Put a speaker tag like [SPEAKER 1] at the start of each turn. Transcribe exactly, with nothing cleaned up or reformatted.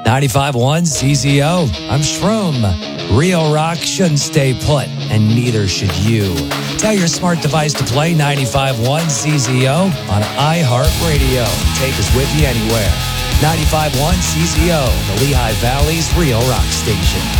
[SPEAKER 1] ninety-five point one C Z O. I'm Shroom. Real rock shouldn't stay put, and neither should you. Tell your smart device to play ninety-five point one C Z O on iHeartRadio. Take us with you anywhere. ninety-five point one C Z O, the Lehigh Valley's real rock station.